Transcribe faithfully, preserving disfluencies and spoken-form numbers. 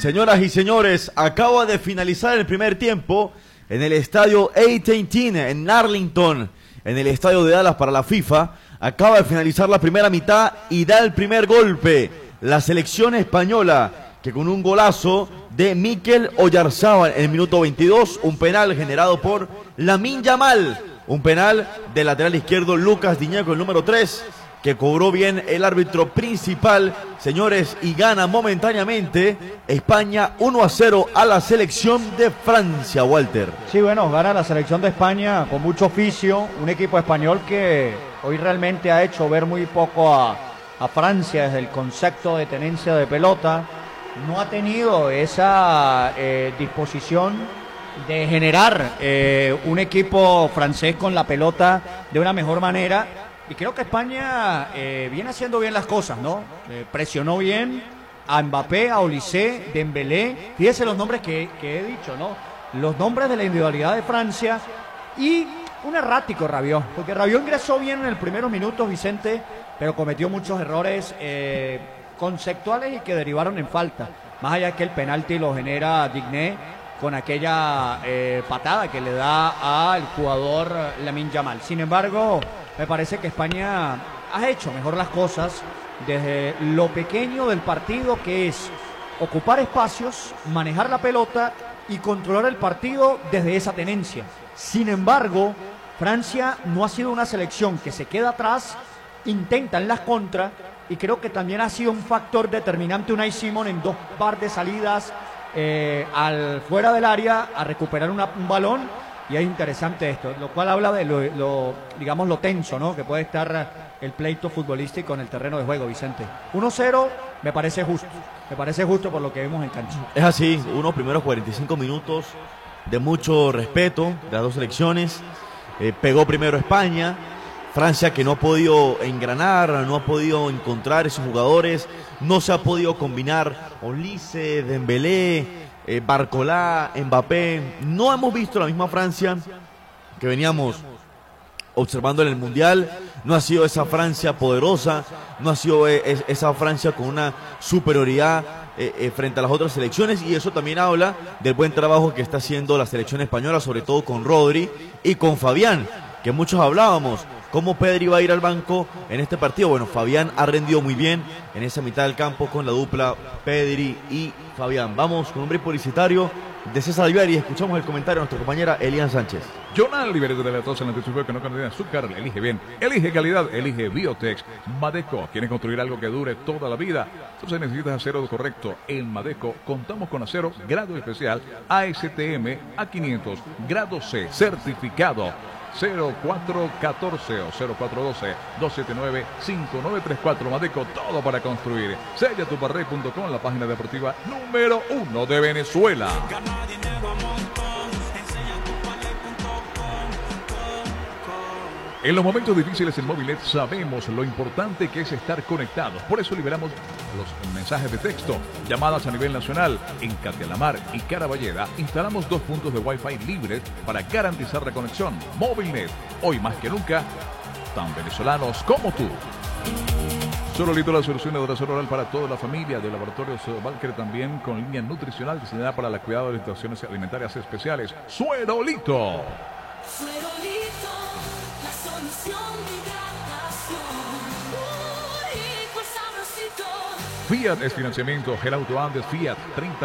Señoras y señores, acaba de finalizar el primer tiempo en el estadio A T and T en Arlington, en el estadio de Dallas para la FIFA. Acaba de finalizar la primera mitad y da el primer golpe la selección española, que con un golazo de Mikel Oyarzabal en el minuto veintidós, un penal generado por Lamine Yamal, un penal del lateral izquierdo Lucas Diñé con el número tres, que cobró bien el árbitro principal, señores, y gana momentáneamente España uno a cero a la selección de Francia, Walter. Sí, bueno, gana la selección de España con mucho oficio, un equipo español que hoy realmente ha hecho ver muy poco a, a Francia desde el concepto de tenencia de pelota. No ha tenido esa eh, disposición de generar eh, un equipo francés con la pelota de una mejor manera. Y creo que España eh, viene haciendo bien las cosas, ¿no? Eh, presionó bien a Mbappé, a Olise, Dembélé. Fíjese los nombres que, que he dicho, ¿no? Los nombres de la individualidad de Francia. Y un errático Rabiot, porque Rabiot ingresó bien en el primeros minutos, Vicente, pero cometió muchos errores eh, conceptuales y que derivaron en falta. Más allá que el penalti lo genera Digne con aquella eh, patada que le da al jugador Lamine Yamal. Sin embargo, me parece que España ha hecho mejor las cosas desde lo pequeño del partido, que es ocupar espacios, manejar la pelota y controlar el partido desde esa tenencia. Sin embargo, Francia no ha sido una selección que se queda atrás, intenta en las contras, y creo que también ha sido un factor determinante Unai Simón en dos par de salidas eh, al fuera del área a recuperar una, un balón. Y es interesante esto, lo cual habla de lo, lo, digamos, lo tenso, ¿no?, que puede estar el pleito futbolístico en el terreno de juego, Vicente. uno cero me parece justo, me parece justo por lo que vemos en cancha. Es así, unos primeros cuarenta y cinco minutos de mucho respeto de las dos selecciones. Eh, pegó primero España, Francia, que no ha podido engranar, no ha podido encontrar esos jugadores, no se ha podido combinar Olise, Dembélé, Eh, Barcolá, Mbappé. No hemos visto la misma Francia que veníamos observando en el Mundial. No ha sido esa Francia poderosa, no ha sido eh, esa Francia con una superioridad eh, eh, frente a las otras selecciones, y eso también habla del buen trabajo que está haciendo la selección española, sobre todo con Rodri y con Fabián, que muchos hablábamos. ¿Cómo Pedri va a ir al banco en este partido? Bueno, Fabián ha rendido muy bien en esa mitad del campo con la dupla Pedri y Fabián. Vamos con un break publicitario de César Alviari y escuchamos el comentario de nuestra compañera Elian Sánchez. Jonal, libérate de la tos en la antisufero que no contiene azúcar. Elige bien, elige calidad, elige Biotex. Madeco, ¿quieres construir algo que dure toda la vida? Entonces necesitas acero correcto. En Madeco contamos con acero grado especial A S T M A quinientos, grado C, certificado. cero cuatro uno cuatro o cero cuatro uno dos, dos siete nueve, cinco nueve tres cuatro. Madeco, todo para construir. Sella tu parrey punto com, la página deportiva número uno de Venezuela. En los momentos difíciles en Movilnet sabemos lo importante que es estar conectados. Por eso liberamos los mensajes de texto, llamadas a nivel nacional. En Catelamar y Caraballeda instalamos dos puntos de Wi-Fi libres para garantizar la conexión. Movilnet, hoy más que nunca, tan venezolanos como tú. Sololito, la solución de adoración oral para toda la familia, de Laboratorios Valker, también con línea nutricional diseñada para el cuidado de situaciones alimentarias especiales. Suerolito. Suerolito, la solución de hidratación. Uy, pues sabrosito. Fiat es financiamiento, Gelauto Andes, Fiat treinta.